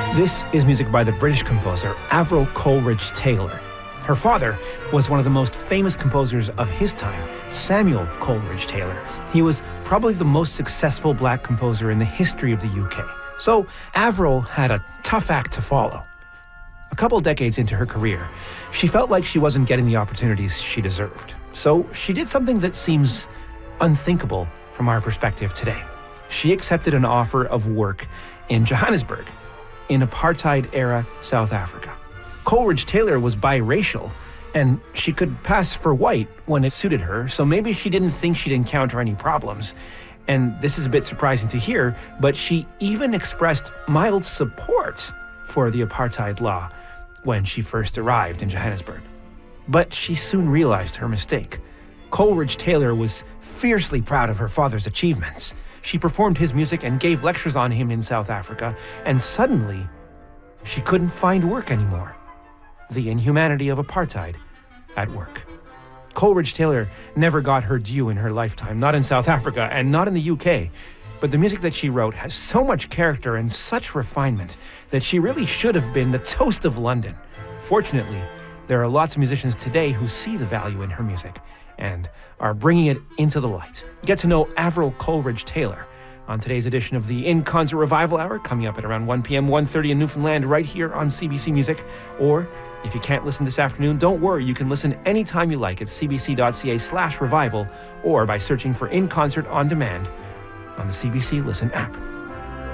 This is music by the British composer Avril Coleridge Taylor. Her father was one of the most famous composers of his time, Samuel Coleridge Taylor. He was probably the most successful black composer in the history of the UK. So Avril had a tough act to follow. A couple decades into her career, she felt like she wasn't getting the opportunities she deserved. So she did something that seems unthinkable from our perspective today. She accepted an offer of work in Johannesburg, in apartheid-era South Africa. Coleridge Taylor was biracial, and she could pass for white when it suited her, so maybe she didn't think she'd encounter any problems. And this is a bit surprising to hear, but she even expressed mild support for the apartheid law when she first arrived in Johannesburg. But she soon realized her mistake. Coleridge Taylor was fiercely proud of her father's achievements. She performed his music and gave lectures on him in South Africa, and suddenly, she couldn't find work anymore. The inhumanity of apartheid at work. Coleridge Taylor never got her due in her lifetime, not in South Africa and not in the UK. But the music that she wrote has so much character and such refinement that she really should have been the toast of London. Fortunately, there are lots of musicians today who see the value in her music and are bringing it into the light. Get to know Avril Coleridge Taylor on today's edition of the In Concert Revival Hour, coming up at around 1 p.m., 1:30 in Newfoundland, right here on CBC Music. Or if you can't listen this afternoon, don't worry, you can listen anytime you like at cbc.ca/revival or by searching for In Concert on Demand on the CBC Listen app.